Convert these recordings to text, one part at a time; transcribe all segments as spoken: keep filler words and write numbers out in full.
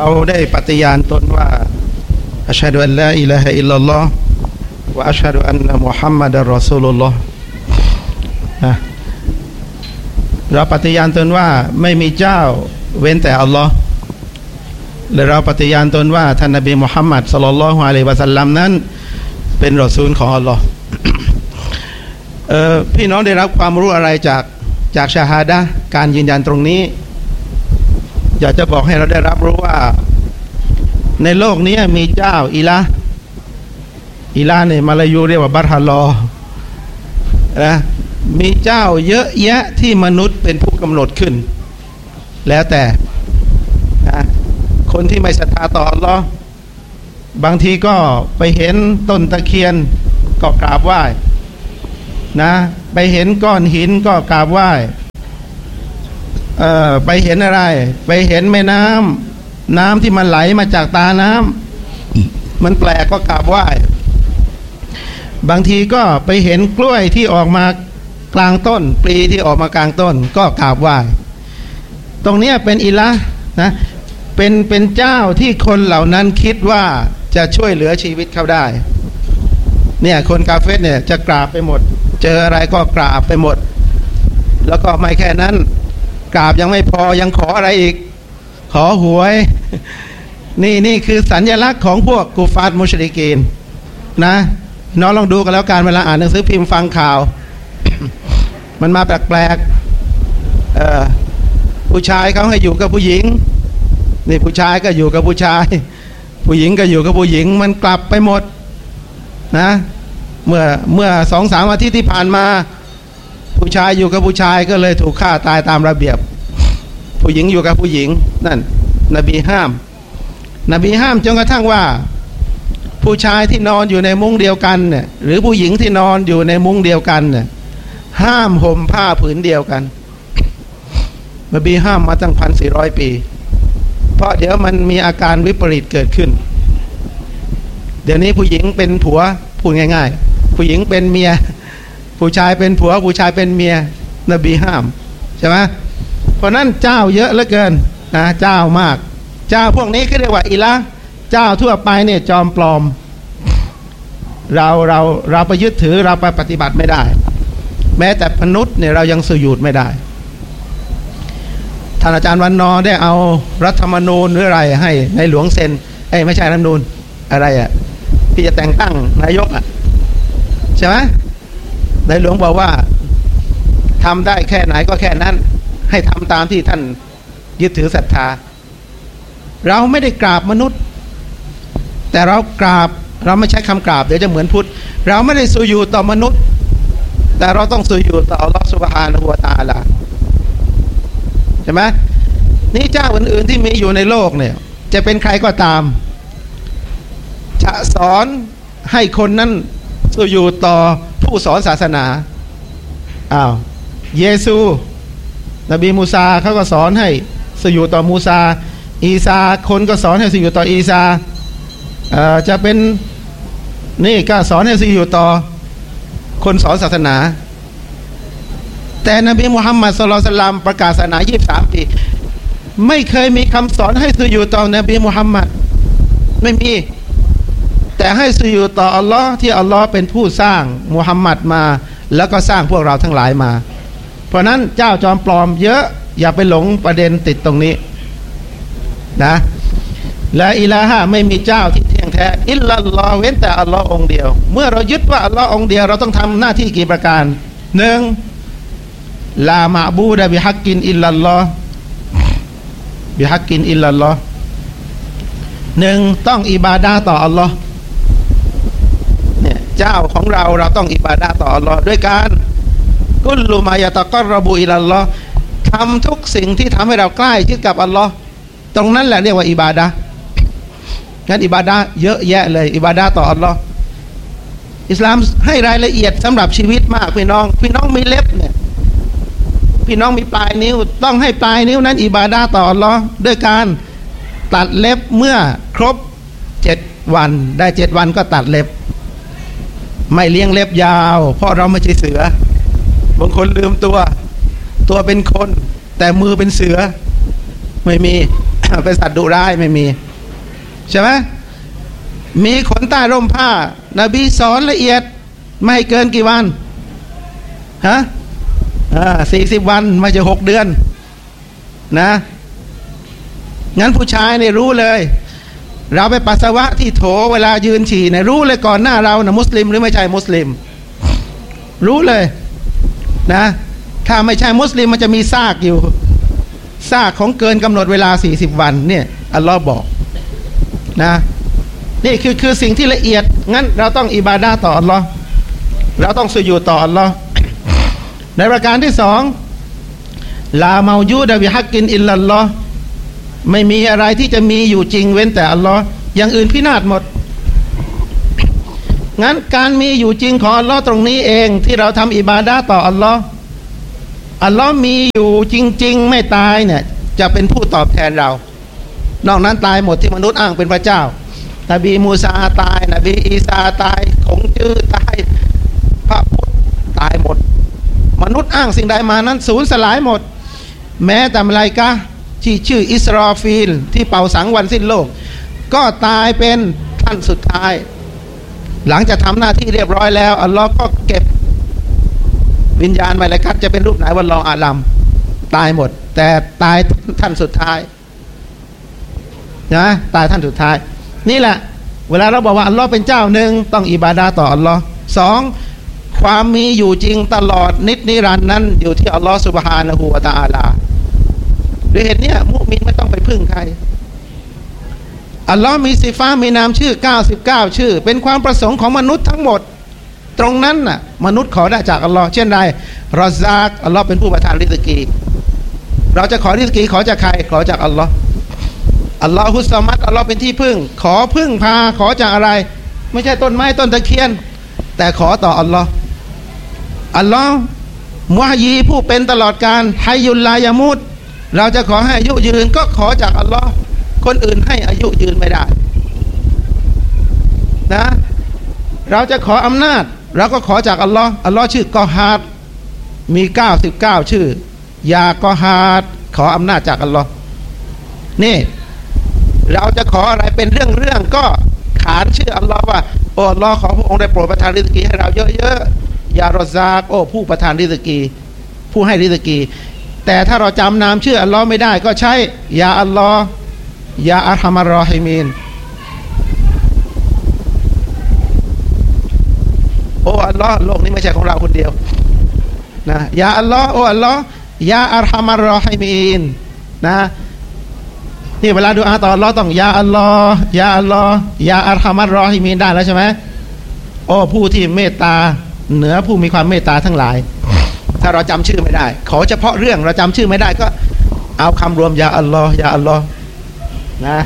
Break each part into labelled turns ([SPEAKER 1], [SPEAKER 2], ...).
[SPEAKER 1] ได้ปฏิญาณตนว่าอัชฮะดุอัลลาอิลาฮะอิลลัลลอฮ์วะอัชฮะดุอันนะมุฮัมมัดอัรรอซูลุลลอฮ์นะเราปฏิญาณตนว่าไม่มีเจ้าเว้นแต่อัลลอฮ์และเราปฏิญาณตนว่าท่านนบีมุฮัมมัดศ็อลลัลลอฮุอะลัยฮิวะซัลลัมนั้นเป็นรอซูลของอัลลอฮ์เอ่อพี่น้องได้รับความรู้อะไรจากจากชาฮาดะห์การยืนยันตรงนี้อยากจะบอกให้เราได้รับรู้ว่าในโลกนี้มีเจ้าอิละห์อิละห์เนี่ยมาลายูเรียกว่าบัตฮัลลอฮ์นะมีเจ้าเยอะแยะที่มนุษย์เป็นผู้กำหนดขึ้นแล้วแต่นะคนที่ไม่ศรัทธาต่ออัลเลาะห์บางทีก็ไปเห็นต้นตะเคียนก็กราบไหว้นะไปเห็นก้อนหินก็กราบไหว้เอ่อไปเห็นอะไรไปเห็นแม่น้ำน้ำที่มันไหลมาจากตาน้ำมันแปลกก็กราบไหว้บางทีก็ไปเห็นกล้วยที่ออกมากลางต้นปลีที่ออกมากลางต้นก็กราบไหว้ตรงนี้เป็นอิละห์นะเป็นเป็นเจ้าที่คนเหล่านั้นคิดว่าจะช่วยเหลือชีวิตเขาได้เนี่ยคนกาเฟรเนี่ยจะกราบไปหมดเจออะไรก็กราบไปหมดแล้วก็ไม่แค่นั้นกราบยังไม่พอยังขออะไรอีกขอหวยนี่นี่คือสัญลักษณ์ของพวกกุฟาร์มุชริกีนนะน้องลองดูกันแล้วกันเวลาอ่านหนังสือพิมพ์ฟังข่าว มันมาแปลกๆเอ่อผู้ชายเขาให้อยู่กับผู้หญิงนี่ผู้ชายก็อยู่กับผู้ชายผู้หญิงก็อยู่กับผู้หญิงมันกลับไปหมดนะเมื่อเมื่อสองสามอาทิตย์ที่ผ่านมาผู้ชายอยู่กับผู้ชายก็เลยถูกฆ่าตายตามระเบียบผู้หญิงอยู่กับผู้หญิงนั่นนบีห้ามนบีห้ามจนกระทั่งว่าผู้ชายที่นอนอยู่ในมุ้งเดียวกันเนี่ยหรือผู้หญิงที่นอนอยู่ในมุ้งเดียวกันเนี่ยห้ามห่มผ้าผืนเดียวกันนบีห้ามมาตั้งพันสี่ร้อยปีเพราะเดี๋ยวมันมีอาการวิปริตเกิดขึ้นเดี๋ยวนี้ผู้หญิงเป็นผัวพูดง่ายๆผู้หญิงเป็นเมียผู้ชายเป็นผัวผู้ชายเป็นเมียนบีห้ามใช่ไหมเพราะนั้นเจ้าเยอะเหลือเกินนะเจ้ามากเจ้าพวกนี้เขาเรียกว่าอิละห์เจ้าทั่วไปเนี่ยจอมปลอมเราเราเราไปยึดถือเราไปปฏิบัติไม่ได้แม้แต่มนุษย์เนี่ยเรายังสุญูดไม่ได้ท่านอาจารย์วันนอได้เอารัฐธรรมนูญหรืออะไรให้ในหลวงเซ็นเอ้ไม่ใช่รัฐธรรมนูญอะไรอ่ะที่จะแต่งตั้งนายกอ่ะใช่ไหมในหลวงบอกว่าทำได้แค่ไหนก็แค่นั้นให้ทำตามที่ท่านยึดถือศรัทธาเราไม่ได้กราบมนุษย์แต่เรากราบเราไม่ใช้คำกราบเดี๋ยวจะเหมือนพุทธเราไม่ได้สุญูดต่อมนุษย์แต่เราต้องสุญูดต่ออัลลอฮฺซุบฮานะฮูวะตะอาลาใช่ไหมนี่เจ้าอื่นๆที่มีอยู่ในโลกเนี่ยจะเป็นใครก็ตามจะสอนให้คนนั้นสุญูดต่อผู้สอนศาสนาอ้าวเยซูนบีมูซาเขาก็สอนให้สุญูดต่อมูซาอีซาคนก็สอนให้สุญูดต่ออีซาเอ่อจะเป็นนี่ก็สอนให้สุญูดต่อคนสอนศาสนาแต่นบีมุฮัมมัดศ็อลลัลลอฮุอะลัยฮิวะซัลลัมประกาศศาสนายี่สิบสามปีไม่เคยมีคำสอนให้สุญูดต่อนบีมุฮัมมัดไม่มีแต่ให้สุญูดต่ออัลลอฮ์ที่อัลลอฮ์เป็นผู้สร้างมุฮัมมัดมาแล้วก็สร้างพวกเราทั้งหลายมาเพราะนั้นเจ้าจอมปลอมเยอะอย่าไปหลงประเด็นติดตรงนี้นะและอิลาฮะไม่มีเจ้าที่เที่ยงแท้อิลลัลลอฮ์เว้นแต่อัลลอฮ์องเดียวเมื่อเรายึดว่าอัลลอฮ์องเดียวเราต้องทำหน้าที่กี่ประการหนึ่งลามะบูดะบิฮักกินอิลลัลลอฮ์บิฮักกินอิลลัลลอฮ์หนึ่งต้องอิบาดะห์ต่ออัลลอฮ์เนี่ยเจ้าของเราเราต้องอิบาดะห์ต่ออัลลอฮ์ด้วยการกุลลุมายะตะกัรรบูอิลลัลลอฮ์ทำทุกสิ่งที่ทำให้เราใกล้ชิดกับอัลลอฮ์ตรงนั้นแหละเรียกว่าอิบาดะห์งั้นอิบาดะห์เยอะแยะเลยอิบาดะห์ต่ออัลลอฮ์อิสลามให้รายละเอียดสำหรับชีวิตมากพี่น้องพี่น้องมีเล็บเนี่ยพี่น้องมีปลายนิ้วต้องให้ปลายนิ้วนั้นอิบาดะห์ต่ออัลลอฮ์ด้วยการตัดเล็บเมื่อครบเจ็ดวันได้เจ็ดวันก็ตัดเล็บไม่เลี้ยงเล็บยาวเพราะเราไม่ใช่เสือบางคนลืมตัวตัวเป็นคนแต่มือเป็นเสือไม่มีเป็นสัตว์ดุร้ายไม่มีใช่ไหมมีขนใต้ร่มผ้านบีสอนละเอียดไม่เกินกี่วันฮะอ่าสี่สิบวันไม่ใช่หกเดือนนะงั้นผู้ชายเนี่ยรู้เลยเราไปปัสสาวะที่โถเวลายืนฉี่เนี่ยรู้เลยก่อนหน้าเรานะมุสลิมหรือไม่ใช่มุสลิมรู้เลยนะถ้าไม่ใช่มุสลิมมันจะมีซากอยู่ซากของเกินกำหนดเวลาสี่สิบวันเนี่ยอัลลอฮ์บอกนะนี่คือคือสิ่งที่ละเอียดงั้นเราต้องอิบาดะห์ต่ออัลลอฮ์เราต้องสุญูดต่ออัลลอฮ์ในประการที่สองลาเมายูดะบิฮักกินอิลลัลลอฮ์ไม่มีอะไรที่จะมีอยู่จริงเว้นแต่อัลลอฮ์อย่างอื่นพินาศหมดงั้นการมีอยู่จริงของอัลลอฮ์ตรงนี้เองที่เราทำอิบาดะห์ต่ออัลลอฮ์อัลลอฮ์มีอยู่จริงๆไม่ตายเนี่ยจะเป็นผู้ตอบแทนเรานอกนั้นตายหมดที่มนุษย์อ้างเป็นพระเจ้านบีมูซาตายนบีอีสาตายคงจื้อตายพระพุทธตายหมดมนุษย์อ้างสิ่งใดมานั้นสูญสลายหมดแม้แต่มลาอิกะห์ที่ชื่ออิสรอฟีลที่เป่าสังวันสิ้นโลกก็ตายเป็นท่านสุดท้ายหลังจากทำหน้าที่เรียบร้อยแล้วอัลลอฮ์ก็เก็บวิญญาณมลาอิกะห์จะเป็นรูปไหนวัลลอฮุอาลัมตายหมดแต่ตายท่านสุดท้ายนะตายท่านสุดท้ายนี่แหละเวลาเราบอกว่าอัลลอฮ์เป็นเจ้าหนึ่งต้องอิบาดะห์ต่ออัลลอฮ์สองความมีอยู่จริงตลอดนิจนิรันดร์นั้นอยู่ที่อัลลอฮ์ซุบฮานะฮูวะตะอาลาด้วยเหตุนี้มุมินไม่ต้องไปพึ่งใครอัลลอฮ์มีสิฟามีนามชื่อเก้าสิบเก้าชื่อเป็นความประสงค์ของมนุษย์ทั้งหมดตรงนั้นน่ะมนุษย์ขอได้จากอัลลอฮ์เช่นไรรอซากอัลลอฮ์เป็นผู้ประทานริซกีเราจะขอริซกีขอจากใครขอจากอัลลอฮ์อัลลอฮุสซอมัดอัลลอฮ์เป็นที่พึ่งขอพึ่งพาขอจากอะไรไม่ใช่ต้นไม้ต้นตะเคียนแต่ขอต่ออัลลอฮ์อัลลอฮ์มุฮยีผู้เป็นตลอดกาลฮัยยุลลายามุดเราจะขอให้อายุยืนก็ขอจากอัลลอฮ์คนอื่นให้อายุยืนไม่ได้นะเราจะขออำนาจเราก็ขอจากอัลลอฮ์อัลลอฮ์ชื่อกอฮาดมีเก้าสิบเก้าชื่อยากอฮาดขออำนาจจากอัลลอฮ์นี่เราจะขออะไรเป็นเรื่องๆก็ขานชื่ออัลลอฮ์ว่าโอ้อัลลอฮ์ขอพระองค์ได้โปรดประทานริซกีให้เราเยอะๆยารอซากโอ้ผู้ประทานริซกีผู้ให้ริซกีแต่ถ้าเราจำนามชื่ออัลลอฮ์ไม่ได้ก็ใช้ยาอัลลอฮ์ยาอัลฮัมัรรอฮิมีนโอ้อัลลอฮ์โลกนี้ไม่ใช่ของเราคนเดียวนะยาอัลลอฮ์โอ้อัลลอฮ์ยาอัลฮัมัรรอฮิมีนนะนี่เวลาดูอาต่ออัลลอฮ์ต้องยาอัลลอฮ์ยาอัลลอฮ์ยาอัลฮัมัรรอฮิมีนได้แล้วใช่ไหมโอ้ผู้ที่เมตตาเหนือผู้มีความเมตตาทั้งหลายถ้าเราจำชื่อไม่ได้ขอเฉพาะเรื่องเราจำชื่อไม่ได้ก็เอาคำรวมยาอัลลอฮ์ยาอัลลอฮ์นะ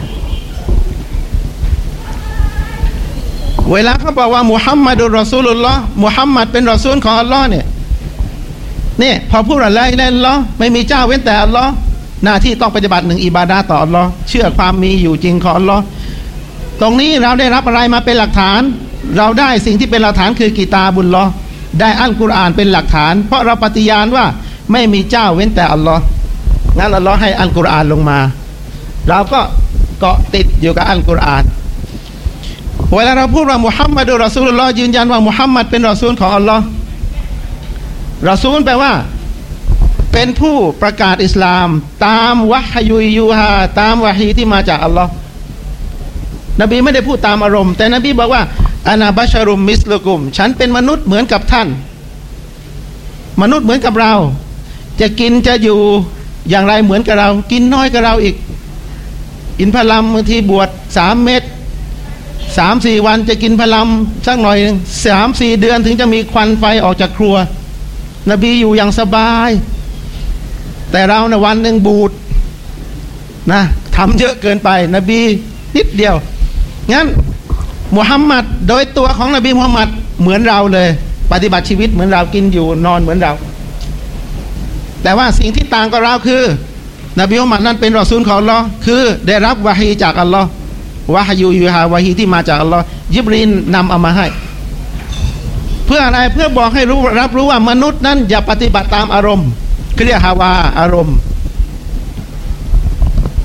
[SPEAKER 1] เวลาเขาบอกว่ามุฮัมมัดุลรอซูลุลลอฮ์มุฮัมมัดเป็นรอซูลของอัลลอฮ์เนี่ยนี่พอพูดอะไรแล้วอัลลอฮ์ไม่มีเจ้าเว้นแต่อัลลอฮ์หน้าที่ต้องปฏิบัติหนึ่งอิบาดะห์ต่ออัลลอฮ์เชื่อความมีอยู่จริงของอัลลอฮ์ตรงนี้เราได้รับอะไรมาเป็นหลักฐานเราได้สิ่งที่เป็นหลักฐานคือกิตาบุลลอฮ์ได้อัลกุรอานเป็นหลักฐานเพราะเราปฏิญาณว่าไม่มีเจ้าเว้นแต่อัลลอฮ์งั้นอัลลอฮ์ให้อัลกุรอานลงมาเราก็เกาะติดอยู่กับอัลกุรอานเวลาเราพูดว่ามุฮัมมัดุลรอซูลุลลอฮ์ยืนยันว่ามุฮัมมัดเป็นรอซูลของอัลลอฮ์รอซูลแปลว่าเป็นผู้ประกาศอิสลามตามวะฮยุยูฮาตามวะฮีที่มาจากอัลลอฮ์นบีไม่ได้พูดตามอารมณ์แต่นบีบอกว่าอานาบัชรุมมิสลุกุมฉันเป็นมนุษย์เหมือนกับท่านมนุษย์เหมือนกับเราจะกินจะอยู่อย่างไรเหมือนกับเรากินน้อยกับเราอีกอินพลัมบางทีบวชสามเม็ดสามสี่วันจะกินพลัมสักหน่อยนึงสามสี่เดือนถึงจะมีควันไฟออกจากครัวนบีอยู่อย่างสบายแต่เราในวันหนึ่งบูดนะทำเยอะเกินไปนบีนิดเดียวงั้นมุฮัมมัดโดยตัวของนบีมุฮัมมัดเหมือนเราเลยปฏิบัติชีวิตเหมือนเรากินอยู่นอนเหมือนเราแต่ว่าสิ่งที่ต่างกับเราคือนบีมุฮัมมัดนั้นเป็นรอซูลของอัลลอฮ์คือได้รับวะฮีจากอัลลอฮ์วะฮยูยูฮาวะฮีที่มาจากอัลลอฮ์ยิบรีลนำเอามาให้เพื่ออะไรเพื่อบอกให้รู้รับรู้ว่ามนุษย์นั้นอย่าปฏิบัติตามอารมณ์เรียกฮาวาอารมณ์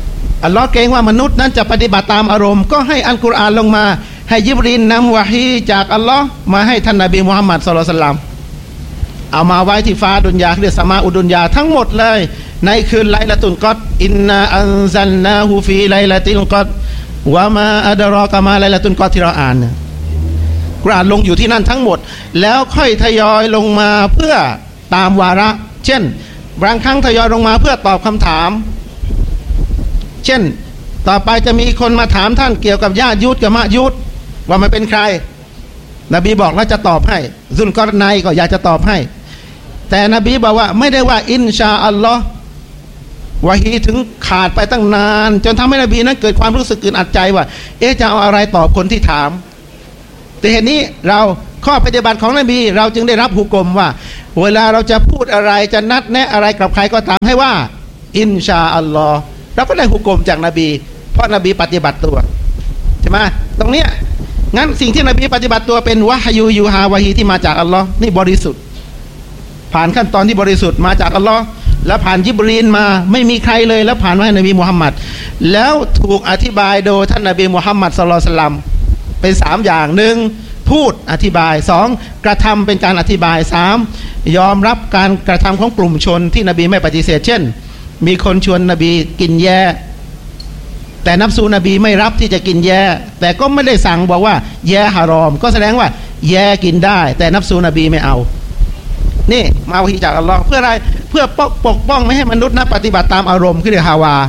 [SPEAKER 1] อัลลอฮ์เกรงว่ามนุษย์นั้นจะปฏิบัติตามอารมณ์ก็ให้อัลกุรอานลงมาให้ญิบรีลนำวะฮีจากอัลลอฮ์มาให้ท่านนบีมุฮัมมัดศ็อลลัลลอฮุอะลัยฮิวะซัลลัมเอามาไว้ที่ฟ้าดุนยาเรียกสมาอุดุนยาทั้งหมดเลยในคืนไลละตุลกอดอินนาอันซัลนาฮูฟีไลละติลกอดวะมาอัดรอกะมาไลละตุลกอดที่เราอ่านกุรอานลงอยู่ที่นั่นทั้งหมดแล้วค่อยทยอยลงมาเพื่อตามวาระเช่นบางครั้งทยอยลงมาเพื่อตอบคำถามเช่นต่อไปจะมีคนมาถามท่านเกี่ยวกับญาติยุดกับมะยุดว่ามันเป็นใครนบีบอกแล้วจะตอบให้ซุลกอรนัยก็อยากจะตอบให้แต่นบีบอกว่าไม่ได้ว่าอินชาอัลลอฮ์วะฮีถึงขาดไปตั้งนานจนทำให้นบีนั้นเกิดความรู้สึกอึดอัดใจว่าเอ๊ะจะเอาอะไรตอบคนที่ถามแต่เหตุนี้เราข้อปฏิบัติของนบีเราจึงได้รับหุกมว่าเวลาเราจะพูดอะไรจะนัดแนะอะไรกับใครก็ตามให้ว่าอินชาอัลลอฮ์เราก็ได้หุกมจากนบีเพราะนบีปฏิบัติตัวใช่ไหมตรงเนี้ยงั้นสิ่งที่นบีปฏิบัติตัวเป็นวะฮยูยูฮาวะฮีที่มาจากอัลลอฮ์นี่บริสุทธิ์ผ่านขั้นตอนที่บริสุทธิ์มาจากอัลลอฮ์แล้วผ่านญิบรีลมาไม่มีใครเลยแล้วผ่านมาให้นบีมุฮัมมัดแล้วถูกอธิบายโดยท่านนบีมุฮัมมัดศ็อลลัลลอฮุอะลัยฮิวะซัลลัมเป็นสามอย่างหนึ่งพูดอธิบายสองกระทำเป็นการอธิบายสามยอมรับการกระทำของกลุ่มชนที่นบีไม่ปฏิเสธเช่นมีคนชวนนบีกินแย่แต่นับสูนบีไม่รับที่จะกินแย่แต่ก็ไม่ได้สั่งบอกว่าแย่ฮารอมก็แสดงว่าแย่กินได้แต่นับสูนบีไม่เอานี่มาวะฮีจากอัลลอฮ์เพื่ออะไรเพื่อปกปกป้องไม่ให้มนุษย์นะปฏิบัติตามอารมณ์คือเรียกฮาวา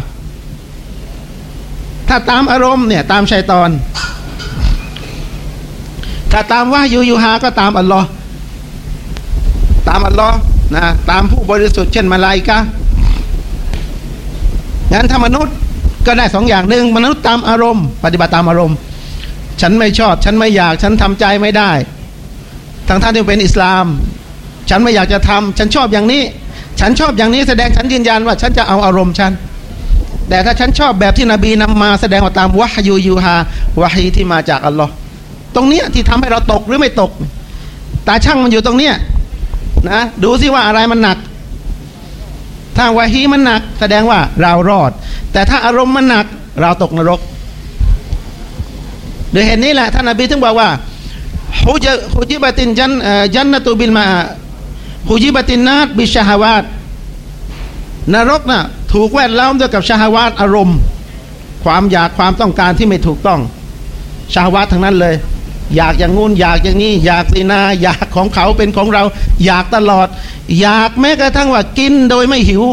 [SPEAKER 1] ถ้าตามอารมณ์เนี่ยตามชัยฏอนถ้าตามวะยูยูฮาก็ตามอัลลอฮ์ตามอัลลอฮ์นะตามผู้บริสุทธิ์เช่นมาลาอิกะฮ์งั้นถ้ามนุษย์ก็ได้สองอย่างหนึ่งมนุษย์ตามอารมณ์ปฏิบัติตามอารมณ์ฉันไม่ชอบฉันไม่อยากฉันทำใจไม่ได้ทั้งท่านที่เป็นอิสลามฉันไม่อยากจะทำฉันชอบอย่างนี้ฉันชอบอย่างนี้แสดงฉันยืนยันว่าฉันจะเอาอารมณ์ฉันแต่ถ้าฉันชอบแบบที่นบีนำมาแสดงว่าตามวะฮยูยูฮาวะฮีที่มาจากอัลลอฮ์ตรงเนี้ยที่ทำให้เราตกหรือไม่ตกตาช่างมันอยู่ตรงเนี้ยนะดูสิว่าอะไรมันหนักถ้าวะฮีมันหนักแสดงว่าเรารอดแต่ถ้าอารมณ์มันหนักเราตกนรกโดยเหตุนี้แหละท่านนบีถึงบอกว่าฮุจฮุจิบะตินจันจันนตุบิลมาฮุจิบะตินนาตบิชะฮาวาตนรกน่ะถูกแวดล้อมด้วยกับชะฮาวาตอารมณ์ความอยากความต้องการที่ไม่ถูกต้องชะฮาวาตทั้งนั้นเลยอยากอย่างงู้นอยากอย่างนี้อยากซินาอยากของเขาเป็นของเราอยากตลอดอยากแม้กระทั่งว่ากินโดยไม่หิว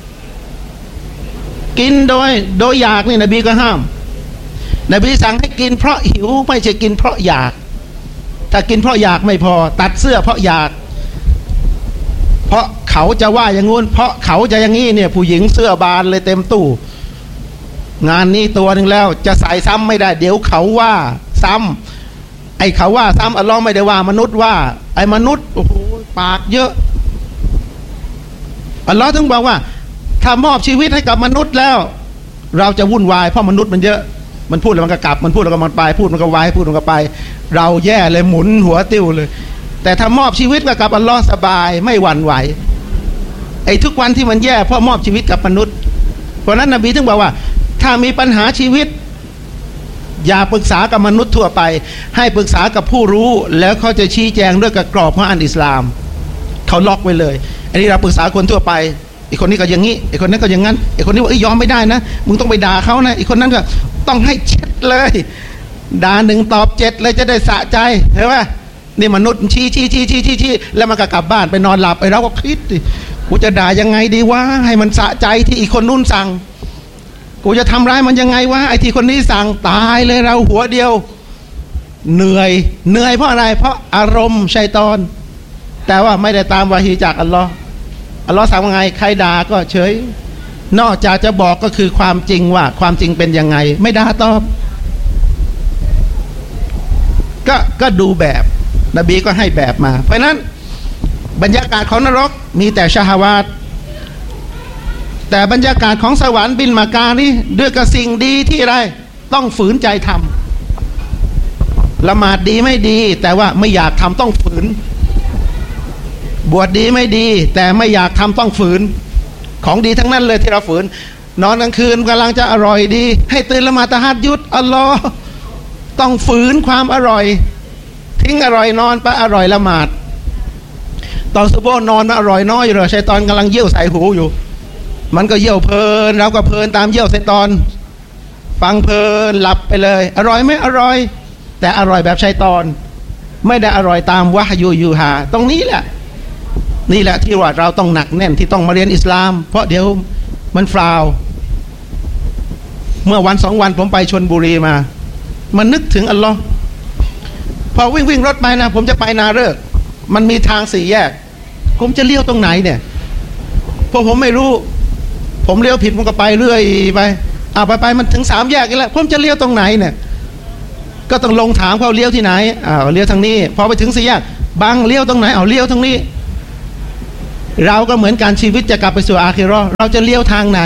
[SPEAKER 1] กินโดยโดยอยากนี่นบีก็ห้ามนบีสั่งให้กินเพราะหิวไม่ใช่กินเพราะอยากถ้ากินเพราะอยากไม่พอตัดเสื้อเพราะอยากเพราะเขาจะว่าอย่างงู้นเพราะเขาจะอย่างนี้เนี่ยผู้หญิงเสื้อบานเลยเต็มตู้งานนี้ตัวหนึ่งแล้วจะใส่ซ้ำไม่ได้เดี๋ยวเขาว่าซ้ำไอ้เขาว่าซ้ำอัลลอฮ์ไม่ได้ว่ามนุษย์ว่าไอ้มนุษย์โอ้โหปากเยอะอัลลอฮ์ถึงบอกว่าถ้ามอบชีวิตให้กับมนุษย์แล้วเราจะวุ่นวายเพราะมนุษย์มันเยอะมันพูดแล้วมันก็กลับมันพูดแล้วก็มันไปพูดมันก็ไว้พูดมันก็ไปเราแย่เลยหมุนหัวติ้วเลยแต่ถ้ามอบชีวิตกับอัลลอฮ์สบายไม่หวั่นไหวไอ้ทุกวันที่มันแย่เพราะมอบชีวิตกับมนุษย์เพราะนั้นนบีถึงบอกว่าถ้ามีปัญหาชีวิตอย่าปรึกษากับมนุษย์ทั่วไปให้ปรึกษากับผู้รู้แล้วเขาจะชี้แจงด้วยกับกรอบของอันอิสลามเขาล็อกไว้เลยอันนี้เราปรึกษาคนทั่วไปอีกคนนี้ก็อย่างนี้อีกคนนั้นก็อย่างนั้นอีกคนนี้ว่าไอ้ยอมไม่ได้นะมึงต้องไปด่าเขานะอีกคนนั้นก็ต้องให้เช็ดเลยด่าหนึ่งตอบเจ็ดเลยจะได้สะใจเห็นไหมนี่มนุษย์ชี้ชี้ชี้ชี้ชี้ชี้แล้วมันก็กลับบ้านไปนอนหลับไอ้เราก็คิดดิกูจะด่ายังไงดีวะให้มันสะใจที่อีกคนนู้นสั่งกูจะทำร้ายมันยังไงวะไอ้ที่คนนี้สั่งตายเลยเราหัวเดียวเหนื่อยเหนื่อยเพราะอะไรเพราะอารมณ์ชัยฏอนแต่ว่าไม่ได้ตามวะฮีจากอัลลอฮ์อัลลอฮ์สั่งว่าไงใครด่าก็เฉยนอกจากจะบอกก็คือความจริงว่าความจริงเป็นยังไงไม่ด่าตอบก็ก็ดูแบบนบีก็ให้แบบมาเพราะนั้นบรรยากาศของนรกมีแต่ชะฮาวาตแต่บรรยากาศของสวรรค์บินมาการนี่ด้วยกับสิ่งดีที่อะไรต้องฝืนใจทำละหมาดดีไม่ดีแต่ว่าไม่อยากทำต้องฝืนบวชดีไม่ดีแต่ไม่อยากทำต้องฝืนของดีทั้งนั้นเลยที่เราฝืนนอนกลางคืนกำลังจะอร่อยดีให้ตื่นละหมาดตะฮัดยุดอัลลอฮ์ต้องฝืนความอร่อยทิ้งอร่อยนอนไปอร่อยละหมาดตอนซุบโบนอนมาอร่อยน้อยอยู่เลยชัยฏอนกำลังเยี่ยวใส่หูอยู่มันก็เยี่ยวเพลินเราก็เพลินตามเยี่ยวชัยฏอนฟังเพลินหลับไปเลยอร่อยไหมอร่อยแต่อร่อยแบบชัยฏอนไม่ได้อร่อยตามวะฮยูยูฮาตรงนี้แหละนี่แหละที่ว่าเราต้องหนักแน่นที่ต้องมาเรียนอิสลามเพราะเดี๋ยวมันฟาวเมื่อวันสองวันผมไปชลบุรีมามันนึกถึงอัลลอฮ์พอวิ่งวิ่งรถไปนะผมจะไปนาเริกมันมีทางสี่แยกผมจะเลี้ยวตรงไหนเนี่ยเพราะผมไม่รู้ผมเลี้ยวผิดผมก็ไปเรื่อยไปอ่าไปไปมันถึงสามแยกแล้วผมจะเลี้ยวตรงไหนเนี่ยก็ต้องลงถามเขาเลี้ยวที่ไหนอ้าวเลี้ยวทางนี้พอไปถึงสี่แยกบางเลี้ยวตรงไหนเอาเลี้ยวทางนี้เราก็เหมือนการชีวิตจะกลับไปสู่อาคิเราะห์เราจะเลี้ยวทางไหน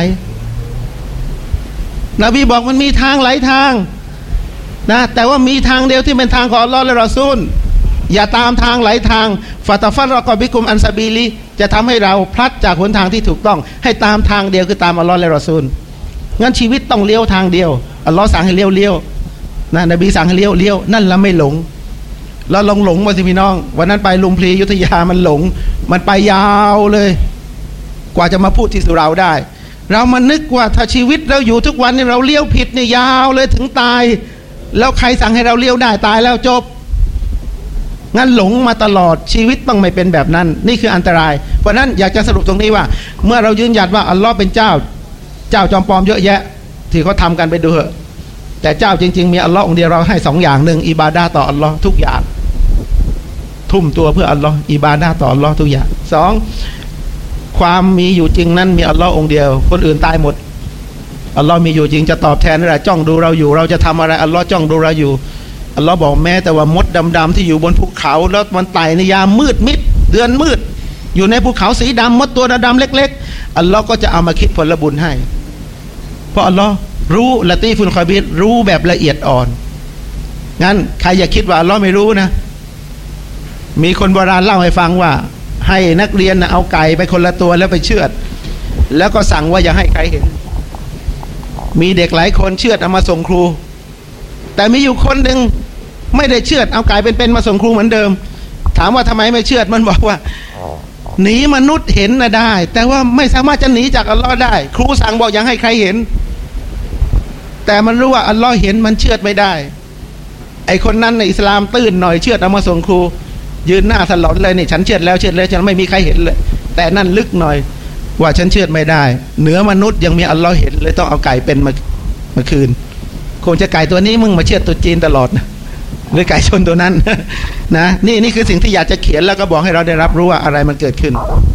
[SPEAKER 1] นบีบอกมันมีทางหลายทางนะแต่ว่ามีทางเดียวที่เป็นทางของอัลลอฮ์และรอซูลอย่าตามทางหลายทางฟาตาฟัรรอกอบิกุมอันซาบีลีจะทำให้เราพลัดจากหนทางที่ถูกต้องให้ตามทางเดียวคือตามอัลลอฮ์และรอซูลงั้นชีวิตต้องเลี้ยวทางเดียวอัลลอฮ์สั่งให้เลี้ยวเลี้ยวนะนบีสั่งให้เลี้ยวเลี้ยวนั่นละไม่หลงเราลงหลงมาสิพี่น้องวันนั้นไปลุมพลียุทธยามันหลงมันไปยาวเลยกว่าจะมาพูดที่สุเราได้เรามานึกว่าถ้าชีวิตเราอยู่ทุกวันนี่เราเลี้ยวผิดนี่ยาวเลยถึงตายแล้วใครสั่งให้เราเลี้ยวได้ตายแล้วจบงั้นหลงมาตลอดชีวิตต้องไม่เป็นแบบนั้นนี่คืออันตรายเพราะนั้นอยากจะสรุปตรงนี้ว่าเมื่อเรายืนหยัดว่าอัลลอฮ์เป็นเจ้าเจ้าจอมปลอมเยอะแยะที่เขาทำกันไปดูเถอะแต่เจ้าจริงๆมีอัลลอฮ์องเดียวเราให้สองอย่างหนึ่งอิบาดะห์ต่ออัลลอฮ์ทุกอย่างทุ่มตัวเพื่ออัลลอฮ์อิบาดะห์ต่ออัลลอฮ์ทุกอย่างสองความมีอยู่จริงนั้นมีอัลลอฮ์องเดียวคนอื่นตายหมดอัลลอฮ์มีอยู่จริงจะตอบแทนอะไรจ้องดูเราอยู่เราจะทำอะไรอัลลอฮ์จ้องดูเราอยู่อัลลอฮ์บอกแม้แต่ว่ามดดำๆที่อยู่บนภูเขาแล้วมันไต่ในยามมืดมิดเดือนมืดอยู่ในภูเขาสีดำมดตัวดำๆเล็กๆอัลลอฮ์ก็จะเอามาคิดผลบุญให้เพราะอัลลอฮ์รู้ละตีฟุนคอบีรรู้แบบละเอียดอ่อนงั้นใครอย่าคิดว่าอัลลอฮ์ไม่รู้นะมีคนโบราณเล่าให้ฟังว่าให้นักเรียนนะเอาไก่ไปคนละตัวแล้วไปเชือดแล้วก็สั่งว่าอย่าให้ใครเห็นมีเด็กหลายคนเชือดเอามาส่งครูแต่มีอยู่คนหนึ่งไม่ได้เชือดเอาไก่เป็นๆมาส่งครูเหมือนเดิมถามว่าทำไมไม่เชือดมันบอกว่าหนีมนุษย์เห็นนะได้แต่ว่าไม่สามารถจะหนีจากอัลลอฮ์ได้ครูสั่งบอกอย่าให้ใครเห็นแต่มันรู้ว่าอัลลอฮ์เห็นมันเชือดไม่ได้ไอคนนั้นในอิสลามตื้นหน่อยเชือดเอามาส่งครูยืนหน้าสลอนเลยนี่ฉันเชือดแล้วเชือดแล้วฉันไม่มีใครเห็นเลยแต่นั่นลึกหน่อยว่าฉันเชือดไม่ได้เหนือมนุษย์ยังมีอัลลอฮ์เห็นเลยต้องเอาไก่เป็นมามาคืนคงจะไก่ตัวนี้มึงมาเชือดตัวจีนตลอดนะหรือไก่ชนตัวนั้นนะนี่นี่คือสิ่งที่อยากจะเขียนแล้วก็บอกให้เราได้รับรู้ว่าอะไรมันเกิดขึ้น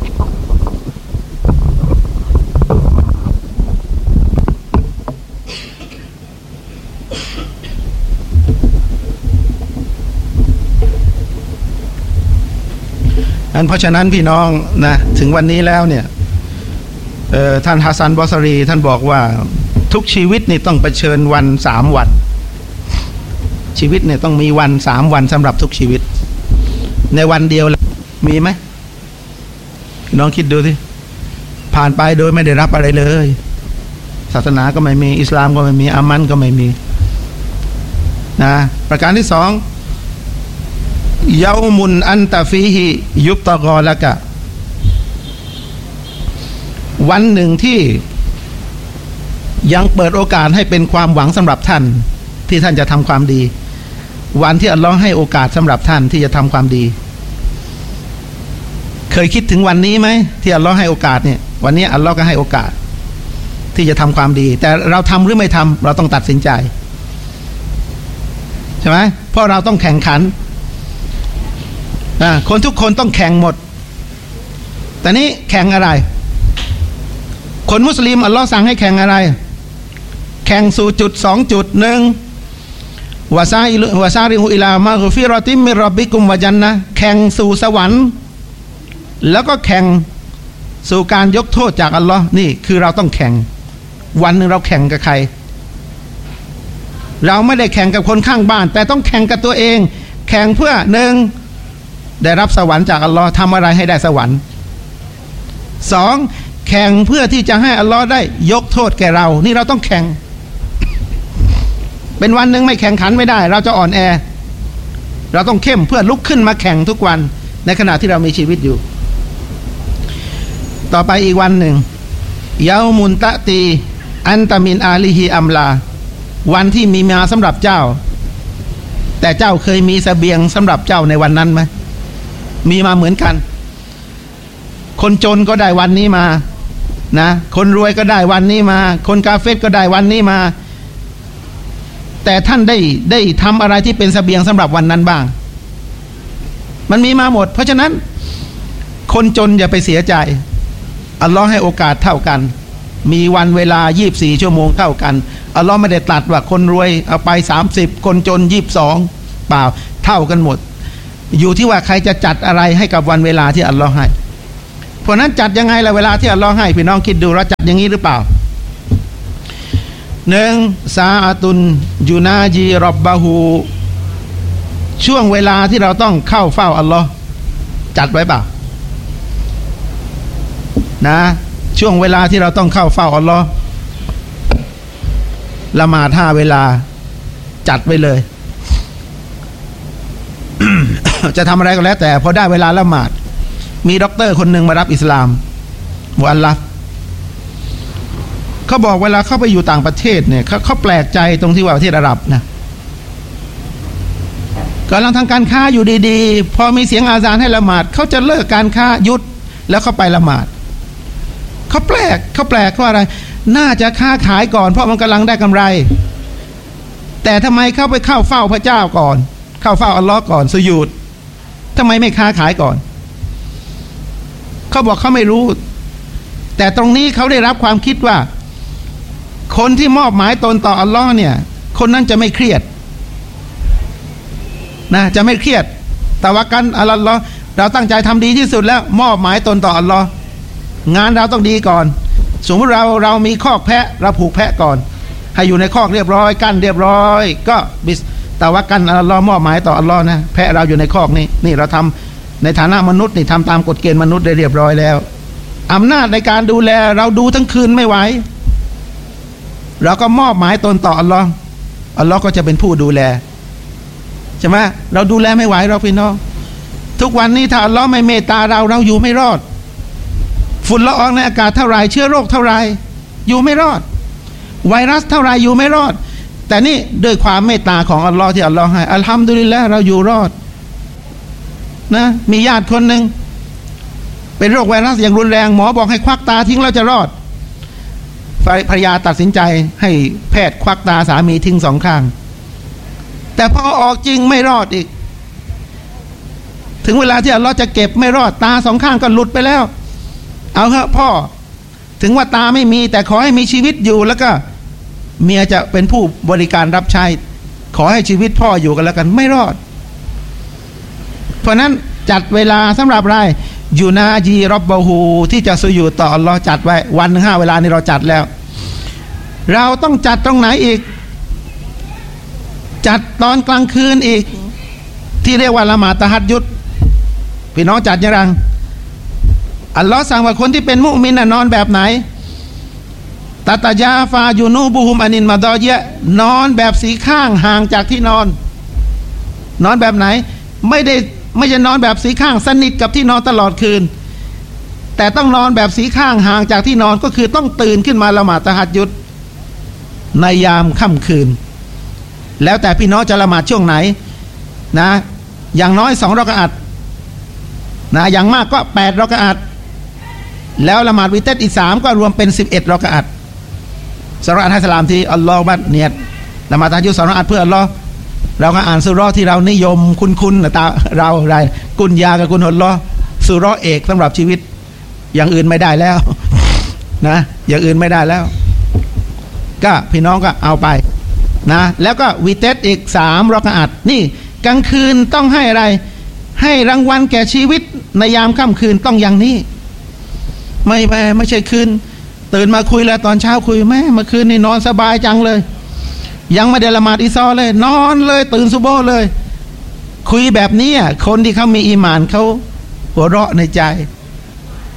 [SPEAKER 1] อันเพราะฉะนั้นพี่น้องนะถึงวันนี้แล้วเนี่ยท่านฮัสซันบอสรีท่านบอกว่าทุกชีวิตนี่ต้องเผชิญวันสามวันชีวิตเนี่ยต้องมีวันสามวันสำหรับทุกชีวิตในวันเดียวมีไหมน้องคิดดูสิผ่านไปโดยไม่ได้รับอะไรเลยศาสนาก็ไม่มีอิสลามก็ไม่มีอามันก็ไม่มีนะประการที่สองเยามุนอันตะฟีฮิยุบตะกอละกะวันหนึ่งที่ยังเปิดโอกาสให้เป็นความหวังสำหรับท่านที่ท่านจะทำความดีวันที่อัลลอฮ์ให้โอกาสสำหรับท่านที่จะทำความดีเคยคิดถึงวันนี้ไหมที่อัลลอฮ์ให้โอกาสเนี่ยวันนี้อัลลอฮ์ก็ให้โอกาสที่จะทำความดีแต่เราทำหรือไม่ทำเราต้องตัดสินใจใช่ไหมเพราะเราต้องแข่งขันคนทุกคนต้องแข่งหมดแต่นี้แข่งอะไรคนมุสลิมอัลลอฮ์สั่งให้แข่งอะไรแข่งสู่จุดสองจุดหนึ่งวาซาอิวาซาริฮุอิลามะกุฟิรอติมมิร็อบบิกุมวะญันนะแข่งสู่สวรรค์แล้วก็แข่งสู่การยกโทษจากอัลลอฮ์นี่คือเราต้องแข่งวันหนึ่งเราแข่งกับใครเราไม่ได้แข่งกับคนข้างบ้านแต่ต้องแข่งกับตัวเองแข่งเพื่อหนึ่งได้รับสวรรค์จากอัลลอฮ์ทำอะไรให้ได้สวรรค์สองแข่งเพื่อที่จะให้อัลลอฮ์ได้ยกโทษแก่เรานี่เราต้องแข่งเป็นวันหนึ่งไม่แข่งขันไม่ได้เราจะอ่อนแอเราต้องเข้มเพื่อลุกขึ้นมาแข่งทุกวันในขณะที่เรามีชีวิตอยู่ต่อไปอีกวันหนึ่งยามุนตะตีอันตามินอาลีฮีอัมลาวันที่มีมาสำหรับเจ้าแต่เจ้าเคยมีเสบียงสำหรับเจ้าในวันนั้นไหมมีมาเหมือนกันคนจนก็ได้วันนี้มานะคนรวยก็ได้วันนี้มาคนกาเฟรก็ได้วันนี้มาแต่ท่านได้ได้ทำอะไรที่เป็นเสบียงสำหรับวันนั้นบ้างมันมีมาหมดเพราะฉะนั้นคนจนอย่าไปเสียใจอัลลอฮ์ให้โอกาสเท่ากันมีวันเวลายี่สิบสี่ชั่วโมงเท่ากันอัลลอฮ์ไม่ได้ตัดว่าคนรวยเอาไปสามสิบคนจนยี่สิบสองเปล่าเท่ากันหมดอยู่ที่ว่าใครจะจัดอะไรให้กับวันเวลาที่อัลลอฮ์ให้เพราะนั้นจัดยังไงล่ะเวลาที่อัลลอฮ์ให้พี่น้องคิดดูเราจัดอย่างนี้หรือเปล่าหนึ่งซาอะตุนยูนาจีร็อบบะฮูช่วงเวลาที่เราต้องเข้าเฝ้าอัลลอฮ์จัดไว้เปล่านะช่วงเวลาที่เราต้องเข้าเฝ้าอัลลอฮ์ละหมาดห้าเวลาจัดไว้เลย จะทำอะไรก็แล้วแต่พอได้เวลาละหมาดมีด็อกเตอร์คนหนึ่งมารับอิสลามมุอัลลัฟเขาบอกเวลาเข้าไปอยู่ต่างประเทศเนี่ยเขาเขาแปลกใจตรงที่ว่าประเทศอาหรับนะกำลังทางการค้าอยู่ดีๆพอมีเสียงอาซานให้ละหมาดเขาจะเลิกการค้าหยุดแล้วเขาไปละหมาดเขาแปลกเขาแปลกเพราะอะไรน่าจะค้าขายก่อนเพราะมันกำลังได้กำไรแต่ทำไมเข้าไปเข้าเฝ้าพระเจ้าก่อนเข้าเฝ้าอัลลอฮ์ก่อนสุญูดทำไมไม่ค้าขายก่อนเขาบอกเขาไม่รู้แต่ตรงนี้เขาได้รับความคิดว่าคนที่มอบหมายตนต่ออัลลอฮ์เนี่ยคนนั้นจะไม่เครียดนะจะไม่เครียดแต่ว่ากันอัลลอฮ์เราตั้งใจทำดีที่สุดแล้วมอบหมายตนต่ออัลลอฮ์งานเราต้องดีก่อนสมมติเราเรามีคอกแพะเราผูกแพะก่อนให้อยู่ในคอกเรียบร้อยกั้นเรียบร้อยก็บิสแต่ว่ากันอัลลอฮ์มอบหมายต่ออัลลอฮ์นะแพะเราอยู่ในคอกนี่นี่เราทำในฐานะมนุษย์นี่ทำตามกฎเกณฑ์มนุษย์ได้เรียบร้อยแล้วอำนาจในการดูแลเราดูทั้งคืนไม่ไหวเราก็มอบหมายตนต่ออัลลอฮ์อัลลอฮ์ก็จะเป็นผู้ดูแลใช่ไหมเราดูแลไม่ไหวเราพี่น้องทุกวันนี้ถ้าอัลลอฮ์ไม่เมตตาเราเราอยู่ไม่รอดฝุ่นละอองในอากาศเท่าไรเชื้อโรคเท่าไรอยู่ไม่รอดไวรัสเท่าไรอยู่ไม่รอดแต่นี่ด้วยความเมตตาของอัลลอฮ์ที่อัลลอฮ์ให้อัลฮัมดุลิลละห์เราอยู่รอดนะมีญาติคนหนึ่งเป็นโรคไวรัสอย่างรุนแรงหมอบอกให้ควักตาทิ้งแล้วจะรอดภรรยาตัดสินใจให้แพทย์ควักตาสามีทิ้งสองข้างแต่พอออกจริงไม่รอดอีกถึงเวลาที่อัลลอฮ์จะเก็บไม่รอดตาสองข้างก็หลุดไปแล้วเอาเถอะพ่อถึงว่าตาไม่มีแต่ขอให้มีชีวิตอยู่แล้วก็เมียจะเป็นผู้บริการรับใช้ขอให้ชีวิตพ่ออยู่กันแล้วกันไม่รอดเพราะนั้นจัดเวลาสำหรับไรยูนาจีรอบบะฮูที่จะสุญูดต่ออัลลอฮ์จัดไว้วันห้าเวลานี้เราจัดแล้วเราต้องจัดตรงไหนอีกจัดตอนกลางคืนอีกที่เรียกว่าละหมาดตะฮัดยุดพี่น้องจัดยังไงอัลลอฮ์สั่งว่าคนที่เป็นมุมินน่ะนอนแบบไหนตาตายาฟายูนูบุฮุมอานินมาดอเยะนอนแบบสีข้างห่างจากที่นอนนอนแบบไหนไม่ได้ไม่ใช่นอนแบบสีข้างสนิทกับที่นอนตลอดคืนแต่ต้องนอนแบบสีข้างห่างจากที่นอนก็คือต้องตื่นขึ้นมาละหมาดตะฮัดยุดในยามค่ำคืนแล้วแต่พี่น้องจะละหมาดช่วงไหนนะอย่างน้อยสองรอกะอัตนะอย่างมากก็แปดรอกะอัตแล้วละหมาดวิเตรอีกสามก็รวมเป็นสิบเอ็ดรอกะอัตสรออัตให้สลามที่อัลลอฮ์บัดเนียดละหมาดตะฮัดยุดสองรอกะอัตเพื่ออัลลอฮ์เราก็อ่านสุเราะห์ที่เรานิยมคุ้นๆตาเราอะไรกุญยากับกุญฮุลลอฮ์สุเราะห์เอกสำหรับชีวิตอย่างอื่นไม่ได้แล้วนะอย่างอื่นไม่ได้แล้วก็พี่น้องก็เอาไปนะแล้วก็วิเตรอีกสามรอกะอัตนี่กลางคืนต้องให้อะไรให้รางวัลแก่ชีวิตในยามค่ำคืนต้องอย่างนี้ไม่ไม่ไม่ใช่คืนตื่นมาคุยแล้วตอนเช้าคุยแม่เมื่อคืนนี่นอนสบายจังเลยยังไม่ได้ละหมาดอิซอเลยนอนเลยตื่นซุบโบเลยคุยแบบนี้คนที่เขามีอีหม่านเขาหัวเราะในใจ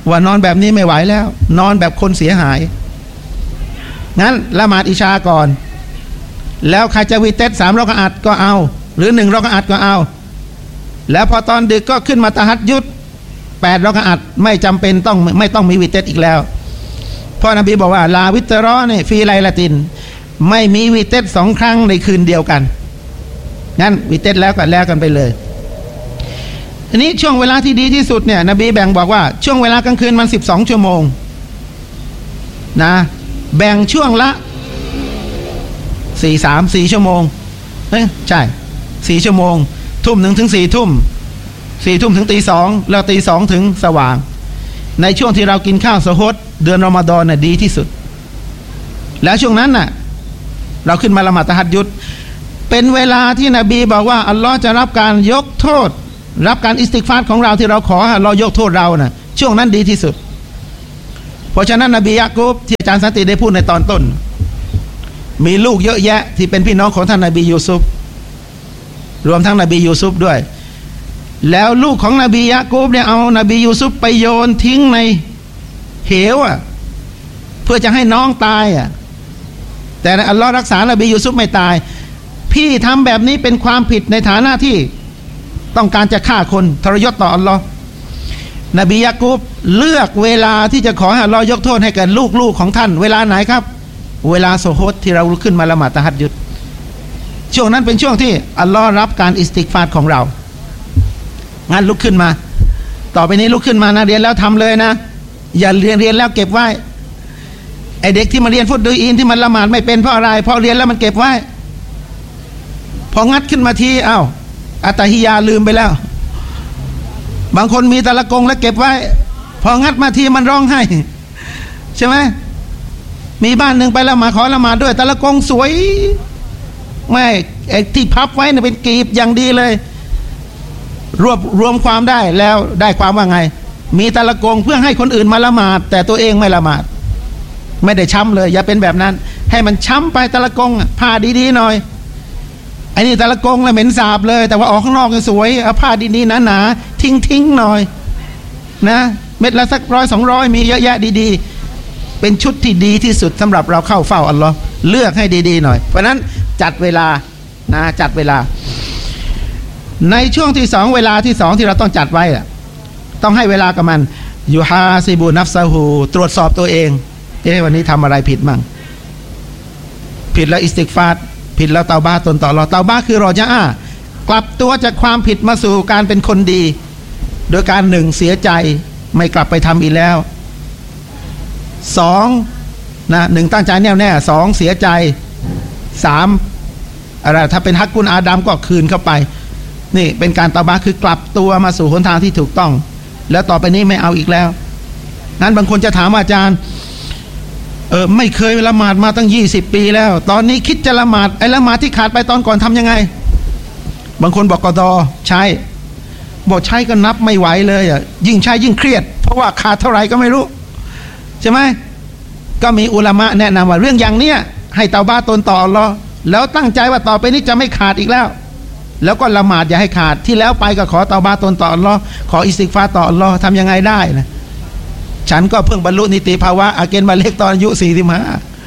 [SPEAKER 1] ว่านอนแบบนี้ไม่ไหวแล้วนอนแบบคนเสียหายงั้นละหมาดอิชาก่อนแล้วใครจะวิเตสสามรอกะอัตก็เอาหรือหนึ่งรอกะอัตก็เอาแล้วพอตอนดึกก็ขึ้นมาตะฮัดยุดแปดรอกะอัตไม่จำเป็นต้องไม่ต้องมีวิเตสอีกแล้วเพราะนบีบอกว่าลาวิตรอเนี่ยฟีไลละตินไม่มีวิเตสสองครั้งในคืนเดียวกันงั้นวิเตสแล้วก็แล้วกันไปเลยอันนี้ช่วงเวลาที่ดีที่สุดเนี่ยนบีแบ่งบอกว่าช่วงเวลากลางคืนมันสิบสองชั่วโมงนะแบ่งช่วงละสี่สามสี่ชั่วโมงเอ้ยใช่สี่ชั่วโมงทุ่มหนึ่งถึงสี่ทุ่มสี่ทุ่มถึงตีสองแล้วตีสองถึงสว่างในช่วงที่เรากินข้าวสะฮดเดือนรอมฎอนน่ะดีที่สุดแล้วช่วงนั้นน่ะเราขึ้นมาละหมาดตะฮัดยุดเป็นเวลาที่นบีบอกว่าอัลลอฮ์จะรับการยกโทษรับการอิสติกฟาร์ของเราที่เราขอให้เรายกโทษเราน่ะช่วงนั้นดีที่สุดเพราะฉะนั้นนบียะกูบที่อาจารย์สันติได้พูดในตอนต้นมีลูกเยอะแยะที่เป็นพี่น้องของท่านนบียูซุฟรวมทั้งนบียูซุฟด้วยแล้วลูกของนบียะกูบเนี่ยเอานบียูซุฟไปโยนทิ้งในเหวอ่ะเพื่อจะให้น้องตายอ่ะแต่อัลลอฮ์รักษานบียูซุฟไม่ตายพี่ทำแบบนี้เป็นความผิดในฐานะที่ต้องการจะฆ่าคนทรยศต่ออัลลอฮ์นบียะกูบเลือกเวลาที่จะขอให้อัลลอฮ์ยกโทษให้แก่ลูกๆของท่านเวลาไหนครับเวลาโซฮดที่เราขึ้นมาละหมาดตะฮัดยุดช่วงนั้นเป็นช่วงที่อัลลอฮ์รับการอิสติกฟาร์ของเรางั้นลุกขึ้นมาต่อไปนี้ลุกขึ้นมานะเรียนแล้วทำเลยนะอย่าเรียนเรียนแล้วเก็บไว้ไอเด็กที่มาเรียนฟุตดูอินที่มันละหมาดไม่เป็นเพราะอะไรเพราะเรียนแล้วมันเก็บไว้พองัดขึ้นมาทีอ้าวอัตตะฮิยาลืมไปแล้วบางคนมีตะละกงแล้วเก็บไว้พองัดมาทีมันร้องไห้ใช่ไหมมีบ้านหนึ่งไปละหมาดขอละหมาดด้วยตะละกงสวยไม่ไอ้ที่พับไว้เนี่ยเป็นกีบอย่างดีเลยรวบรวมความได้แล้วได้ความว่าไงมีตะละกงเพื่อให้คนอื่นมาละหมาดแต่ตัวเองไม่ละหมาดไม่ได้ช้ำเลยอย่าเป็นแบบนั้นให้มันช้ำไปตะละกงผ้าดีๆหน่อยไอ้นี่ตะละกงแล้วเหม็นสาบเลยแต่ว่าออกข้างนอกสวยเอาผ้าดีๆหนาๆทิ้งๆหน่อยนะเม็ดละสักร้อยสองร้อยมีเยอะแยะดีๆเป็นชุดที่ดีที่สุดสำหรับเราเข้าเฝ้าอัลลอฮ์เลือกให้ดีๆหน่อยเพราะนั้นจัดเวลานะจัดเวลาในช่วงที่สองเวลาที่สองที่เราต้องจัดไว้อะต้องให้เวลากับมันยูฮาซิบูนัฟซาฮูตรวจสอบตัวเองเอ๊ะวันนี้ทำอะไรผิดมั่งผิดแล้วอิสติกฟาร์ผิดแล้วเตาบ้าตนต่อรอเตาบ้าคือรอญะอากลับตัวจากความผิดมาสู่การเป็นคนดีโดยการหนึ่งเสียใจไม่กลับไปทำอีกแล้วสองนะหนึ่งตั้งใจแน่วแน่สองเสียใจสามอะไรถ้าเป็นฮักกุลอาดัมก็คืนเข้าไปนี่เป็นการเตาบ้าคือกลับตัวมาสู่หนทางที่ถูกต้องแล้วต่อไปนี้ไม่เอาอีกแล้วนั้นบางคนจะถามอาจารย์เออไม่เคยละหมาดมาตั้งยี่สิบปีแล้วตอนนี้คิดจะละหมาดไอ้ละหมาดที่ขาดไปตอนก่อนทำยังไงบางคนบอกกอดอใช้บอกใช้ก็นับไม่ไหวเลยอ่ะยิ่งใช้ยิ่งเครียดเพราะว่าขาดเท่าไหร่ก็ไม่รู้ใช่ไหมก็มีอุลามะแนะนำว่าเรื่องอย่างเนี้ยให้เตาบ้าตนต่ออัลเลาะห์แล้วตั้งใจว่าต่อไปนี้จะไม่ขาดอีกแล้วแล้วก็ละหมาดอย่าให้ขาดที่แล้วไปก็ขอเตาบ้าตนต่ออัลเลาะห์ขออิสติกฟาร์ต่ออัลเลาะห์ทำยังไงได้นะฉันก็เพิ่งบรรลุนิติภาวะอาเกณฑ์มาเล็กตอนอายุสี่สิบห้า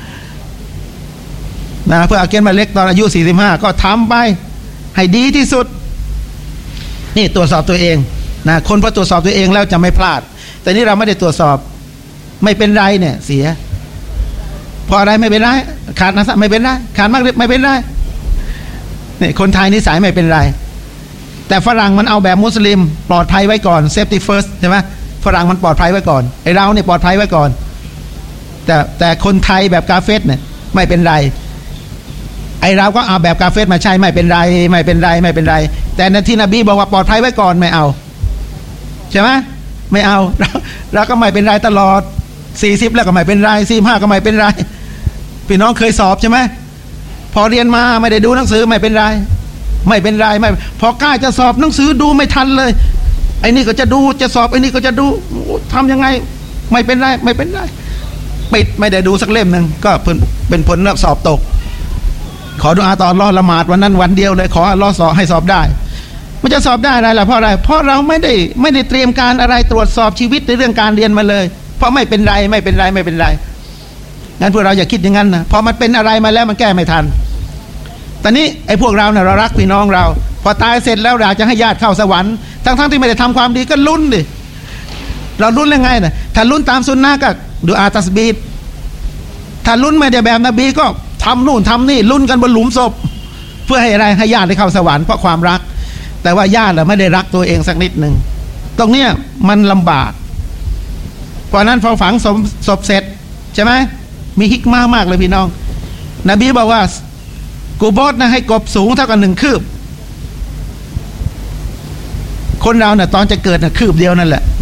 [SPEAKER 1] นะเพื่ออาเกณฑ์มาเล็กตอนอายุสี่สิบห้าก็ทำไปให้ดีที่สุดนี่ตรวจสอบตัวเองนะคนพอตรวจสอบตัวเองแล้วจะไม่พลาดแต่นี่เราไม่ได้ตรวจสอบไม่เป็นไรเนี่ยเสียพออะไรไม่เป็นไรขาดนะไม่เป็นไรขาดมากไม่เป็นไรนี่คนไทยนิสัยไม่เป็นไรแต่ฝรั่งมันเอาแบบมุสลิมปลอดภัยไว้ก่อน safety first ใช่ไหมฝรั่งมันปลอดภัยไว้ก่อนไอเราเนี่ยปลอดภัยไว้ก่อนแต่แต่คนไทยแบบกาเฟสเนี่ยไม่เป็นไรไอเราก็เอาแบบกาเฟสมาใช้ไม่เป็นไรไม่เป็นไรไม่เป็นไรแต่ในที่นบีบอกว่าปลอดภัยไว้ก่อนไม่เอาใช่ไหมไม่เอาเราเราก็ไม่เป็นไรตลอดสี่สิบแล้วก็ไม่เป็นไรสี่สิบห้าก็ไม่เป็นไรพี่น้องเคยสอบใช่ไหมพอเรียนมาไม่ได้ดูหนังสือไม่เป็นไรไม่เป็นไรไม่พอกล้าจะสอบหนังสือดูไม่ทันเลยไอ้นี่ก็จะดูจะสอบไอ้นี่ก็จะดูทำยังไงไม่เป็นไรไม่เป็นไรปิดไม่ได้ดูสักเล่มหนึ่งก็เป็นผลสอบตกขอดุอาต่ออัลเลาะห์ละหมาดวันนั้นวันเดียวเลยขออัลเลาะห์สอบให้สอบได้มันจะสอบได้อะไรล่ะเพราะอะไรเพราะเราไม่ได้ไม่ได้เตรียมการอะไรตรวจสอบชีวิตในเรื่องการเรียนมาเลยเพราะไม่เป็นไรไม่เป็นไรไม่เป็นไรงั้นพวกเราอย่าคิดอย่างนั้นนะพอมันเป็นอะไรมาแล้วมันแก้ไม่ทันตอนนี้ไอ้พวกเราเนี่ยเรารักพี่น้องเราพอตายเสร็จแล้วอยากจะให้ญาติเข้าสวรรค์ทั้งๆที่ไม่ได้ทำความดีก็ลุ้นดิเราลุ้นยังไงนะถ้าลุ้นตามสุนนะก็ดูอาตัสบีดถ้าลุ้นไม่ได้แบบนบีก็ทำนู่นทำนี่ลุ้นกันบนหลุมศพเพื่อให้อะไรให้ญาติได้เข้าสวรรค์เพราะความรักแต่ว่าญาติเราไม่ได้รักตัวเองสักนิดหนึ่งตรงเนี้ยมันลำบากเพราะนั้นพอฝังศพศพเสร็จใช่ไหมมีฮิกมามากเลยพี่น้องนบีบอกว่ากูโบสนะให้กบสูงเท่ากับหนึ่งคืบคนเราเนี่ยตอนจะเกิดน่ะคืบเดียวนั่นแหละ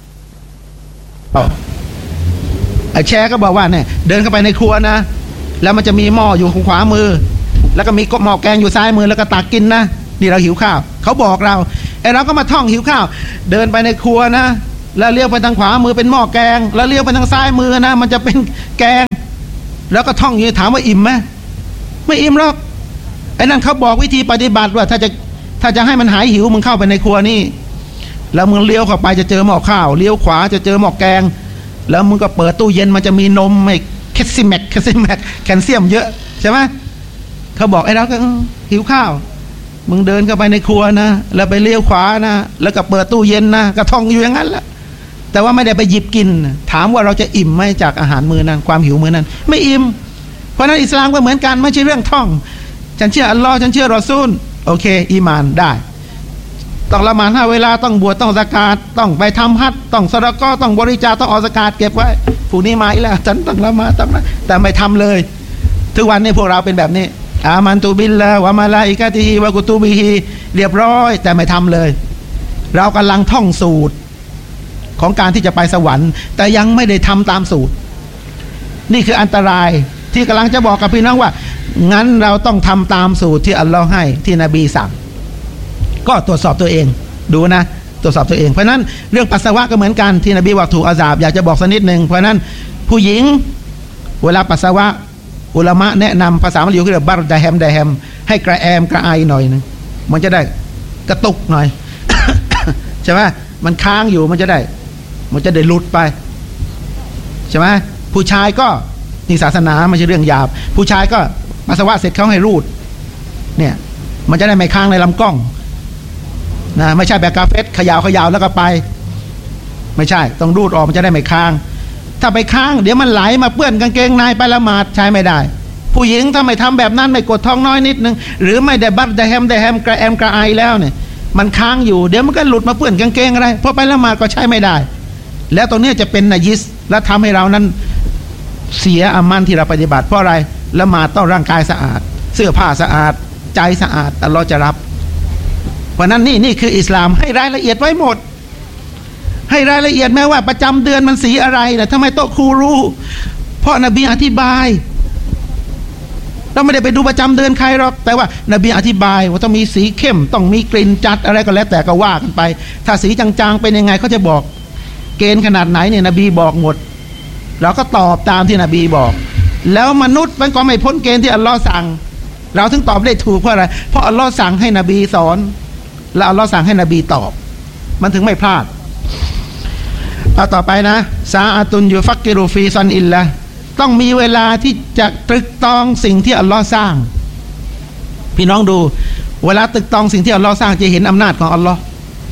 [SPEAKER 1] ไอ้แชร์ก็บอกว่าเนี่ยเดินเข้าไปในครัวนะแล้วมันจะมีหม้ออยู่ขวามือแล้วก็มีหม้อแกงอยู่ซ้ายมือแล้วก็ตักกินนะนี่เราหิวข้าวเขาบอกเราไอ้เราก็มาท่องหิวข้าวเดินไปในครัวนะแล้วเลี้ยวไปทางขวามือเป็นหม้อแกงแล้วเลี้ยวไปทางซ้ายมือนะมันจะเป็นแกงแล้วก็ท่องอยู่ถามว่าอิ่มไหมไม่อิ่มหรอกไอ้นั่นเขาบอกวิธีปฏิบัติว่าถ้าจะถ้าจะให้มันหายหิวมึงเข้าไปในครัวนี่แล้วมึงเลี้ยวเข้าไปจะเจอหม้อข้าวเลี้ยวขวาจะเจอหม้อแกงแล้วมึงก็เปิดตู้เย็นมันจะมีนมไอ้แคลซิแมกแคลซิแมกแคลเซียมเยอะใช่ไหมเขาบอกไอ้เราก็หิวข้าวมึงเดินเข้าไปในครัวนะแล้วไปเลี้ยวขวานะแล้วก็เปิดตู้เย็นนะกระท่องอยู่อย่างนั้นแหละแต่ว่าไม่ได้ไปหยิบกินถามว่าเราจะอิ่มไหมจากอาหารมื้อนั้นความหิวมื้อนั้นไม่อิ่มเพราะนั้นอิสลามก็เหมือนกันไม่ใช่เรื่องท่องฉันเชื่ออัลลอฮ์ฉันเชื่อรอซูลโอเคอีมานได้ต้องละหมาดห้าเวลาต้องบวชต้องซะกาตต้องไปทำฮัจญ์ต้องซะดะกอฮ์ต้องบริจาคต้องออกซะกาตเก็บไว้ผู้นี้มาอีกแล้วฉันต้องละหมาดต้องแต่ไม่ทำเลยทุกวันนี้พวกเราเป็นแบบนี้อามันตุบิลลาห์วะมะลาอิกะติฮิวะกุตุบิฮิเรียบร้อยแต่ไม่ทำเลยเรากำลังท่องสูตรของการที่จะไปสวรรค์แต่ยังไม่ได้ทำตามสูตรนี่คืออันตรายที่กำลังจะบอกกับพี่น้องว่างั้นเราต้องทำตามสูตรที่อัลลอฮ์ให้ที่นบีสั่งก็ตรวจสอบตัวเองดูนะตรวจสอบตัวเองเพราะนั้นเรื่องปัสสาวะก็เหมือนกันที่นบีบอกถูกอาซาบอยากจะบอกสักนิดหนึ่งเพราะนั้นผู้หญิงเวลาปัสสาวะอุลามะแนะนำภาษามันอยู่คือบัรดะแฮมดะแฮมให้กระแอมกระไอหน่อยนึงมันจะได้กระตุกหน่อย ใช่ไหมมันค้างอยู่มันจะได้มันจะได้หลุดไปใช่ไหมผู้ชายก็นี่ศาสนาไม่ใช่เรื่องหยาบผู้ชายก็ปัสสาวะเสร็จเขาให้รูดเนี่ยมันจะได้ไม่ค้างในลำกล้องนะไม่ใช่แบบกาเฟสขยาวขยาวแล้วก็ไปไม่ใช่ต้องรูดออกมันจะได้ไม่ค้างถ้าไปค้างเดี๋ยวมันไหลมาเปื้อนกางเกงในไปละหมาดใช้ไม่ได้ผู้หญิงถ้าไม่ทำแบบนั้นไม่กดท้องน้อยนิดนึงหรือไม่ได้บัตรได้แฮมได้แฮมกระแอมกระไอแล้วเนี่ยมันค้างอยู่เดี๋ยวมันก็หลุดมาเปื้อนกางเกงอะไรพอไปละหมาดก็ใช้ไม่ได้แล้วตรงนี้จะเป็นนายิสและทำให้เรานั้นเสียอามันที่เราปฏิบัติเพราะอะไรละหมาดต้องร่างกายสะอาดเสื้อผ้าสะอาดใจสะอาดอัลเลาะห์จะรับเพราะนั้นนี่นี่คืออิสลามให้รายละเอียดไว้หมดให้รายละเอียดแม้ว่าประจำเดือนมันสีอะไรนะทำไมโต๊ะครูรู้เพราะนบีอธิบายเราไม่ได้ไปดูประจำเดือนใครหรอกแต่ว่านบีอธิบายว่าต้องมีสีเข้มต้องมีกลิ่นจัดอะไรก็แล้วแต่ก็ว่ากันไปถ้าสีจางๆเป็นยังไงเขาจะบอกเกณฑ์ขนาดไหนเนี่ยนบีบอกหมดเราก็ตอบตามที่นบีบอกแล้วมนุษย์มันก็ไม่พ้นเกณฑ์ที่อัลลอฮ์สั่งเราถึงตอบได้ถูกเพราะอะไรเพราะอัลลอฮ์สั่งให้นบีสอนแล้วอัลลอฮ์สั่งให้นบีตอบมันถึงไม่พลาดเอาต่อไปนะซาอะตุนยูฟักกิรูฟีซันอิลละต้องมีเวลาที่จะตรึกตรองสิ่งที่อัลลอฮ์สร้างพี่น้องดูเวลาตรึกตรองสิ่งที่อัลลอฮ์สร้างจะเห็นอำนาจของอัลลอฮ์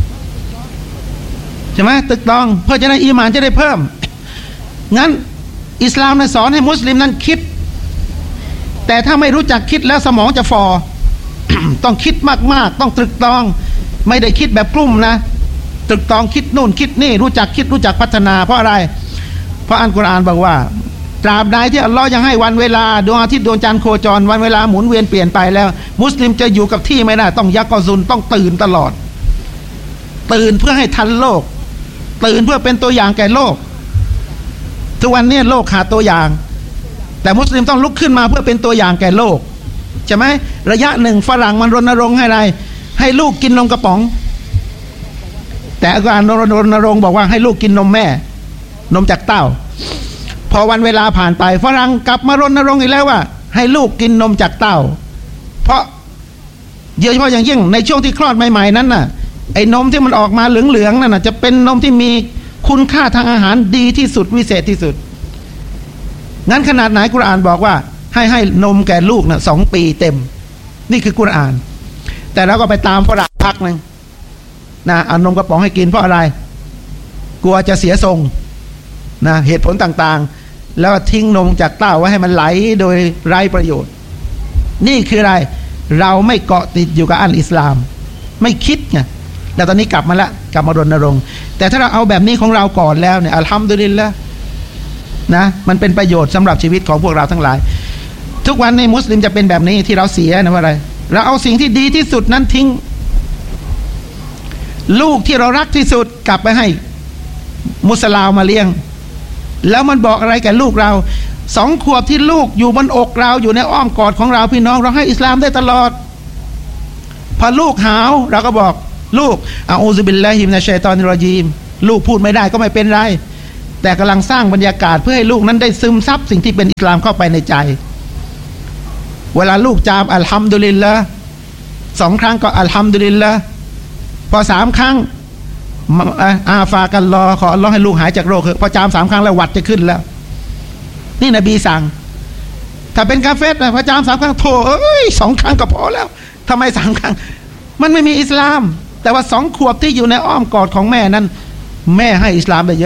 [SPEAKER 1] ใช่ไหมตรึกตรองเพื่อจะได้อีหม่านจะได้เพิ่มงั้นอิสลามนะสอนให้มุสลิมนั้นคิดแต่ถ้าไม่รู้จักคิดแล้วสมองจะฟอ ต้องคิดมากๆต้องตรึกตรองไม่ได้คิดแบบกลุ่มนะตรึกตรองคิดนู่นคิดนี่รู้จักคิดรู้จักพัฒนาเพราะอะไรเพราะอัลกุรอานบอกว่าตราบใดที่อัลลอฮ์ยังให้วันเวลาดวงอาทิตย์ดวงจันทร์โคจรวันเวลาหมุนเวียนเปลี่ยนไปแล้วมุสลิมจะอยู่กับที่ไม่ได้ต้องยักกอซุนต้องตื่นตลอดตื่นเพื่อให้ทันโลกตื่นเพื่อเป็นตัวอย่างแก่โลกทุกวันนี้โลกขาดตัวอย่างแต่มุสลิมต้องลุกขึ้นมาเพื่อเป็นตัวอย่างแก่โลกใช่ไหมระยะหนึ่งฝรั่งมันรณรงค์ให้อะไรให้ลูกกินนมกระป๋องแต่อัลกุรอานรณรงค์บอกว่าให้ลูกกินนมแม่นมจากเต้าพอวันเวลาผ่านไปฝรั่งกลับมารณรงค์อีกแล้วว่าให้ลูกกินนมจากเต้าเพราะโดยเฉพาะอย่างยิ่งในช่วงที่คลอดใหม่ๆนั้นน่ะไอ้นมที่มันออกมาเหลืองๆนั่นน่ะจะเป็นนมที่มีคุณค่าทางอาหารดีที่สุดวิเศษที่สุดงั้นขนาดไหนกุรอานบอกว่าให้ให้นมแก่ลูกน่ะสองปีเต็มนี่คือกุรอานแต่เราก็ไปตามฝรั่งพักนึงนะเอานมกระป๋องให้กินเพราะอะไรกลัวจะเสียทรงนะเหตุผลต่างๆแล้วทิ้งนมจากเต้าไว้ให้มันไหลโดยไร้ประโยชน์นี่คืออะไรเราไม่เกาะติดอยู่กับอันอิสลามไม่คิดไงแต่ตอนนี้กลับมาแล้วกลับมารณรงค์แต่ถ้าเราเอาแบบนี้ของเราก่อนแล้วเนี่ยอัลฮัมดุลิลละห์นะมันเป็นประโยชน์สำหรับชีวิตของพวกเราทั้งหลายทุกวันในมุสลิมจะเป็นแบบนี้ที่เราเสียนะว่าอะไรเราเอาสิ่งที่ดีที่สุดนั้นทิ้งลูกที่เรารักที่สุดกลับไปให้มุสลามมาเลี้ยงแล้วมันบอกอะไรแก่ลูกเราสองขวบที่ลูกอยู่บนอกเราอยู่ในอ้อมกอดของเราพี่น้องเราให้อิสลามได้ตลอดพอลูกหาวเราก็บอกลูกอาอูซุบิลลาฮิมินัชชัยฏอนิรรอญีมลูกพูดไม่ได้ก็ไม่เป็นไรแต่กำลังสร้างบรรยากาศเพื่อให้ลูกนั้นได้ซึมซับสิ่งที่เป็นอิสลามเข้าไปในใจเวลาลูกจามอัลฮัมดุลิลละห์สองครั้งก็อัลฮัมดุลิลละห์พอสามครั้งอาฟากันรอขออัลเลาะห์ให้ลูกหายจากโรคเถอะพอจามสามครั้งแล้วหวัดจะขึ้นแล้วนี่นบีสั่งถ้าเป็นกาเฟรนะพอจามสามครั้งโถเอ้ยสองครั้งก็พอแล้วทำไมสามครั้งมันไม่มีอิสลามแต่ว่าสองขวบที่อยู่ในอ้อมกอดของแม่นั้นแม่ให้อิสลามไปเยอะ